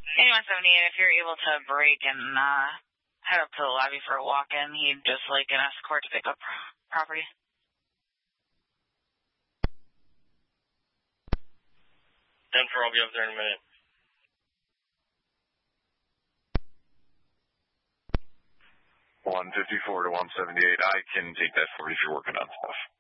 8178, if you're able to break and head up to the lobby for a walk-in, he'd just like an escort to pick up property. 10-4, I'll be up there in a minute. $154 to $178. I can take that for you if you're working on stuff.